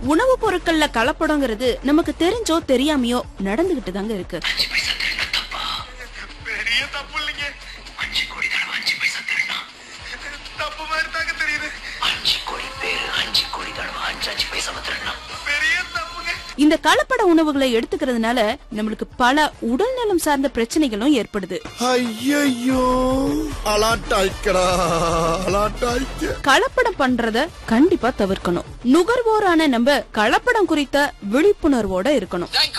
உணவுப் பொருட்கள்ல கலப்படங்கிறது நமக்கு தெரிஞ்சோ தெரியாமையோ நடந்துகிட்டு தாங்க இருக்கு. பெரிய தப்பு இல்லைங்க. 5 கோடி தடவை 5 பைசா திருடினா தப்பு மாதிரி தாங்க தெரியுது. 5 கோடி பேர் 5 கோடி தடவை 5 பைசா திருடினா பெரிய தப்புங்க. இந்த கலப்பட உணவுகளை எடுத்துக்கிறதுனால நம்மளுக்கு பல உடல்நலம் சார்ந்த பிரச்சனைகளும் ஏற்படுது. ஐயோ அலாட்டாய்க்கடா அலாட்டாய்க்க. கலப்படம் பண்றத கண்டிப்பா தவிர்க்கணும். நுகர்வோரான நம்ம கலப்படம் குறித்த விழிப்புணர்வோட இருக்கணும்.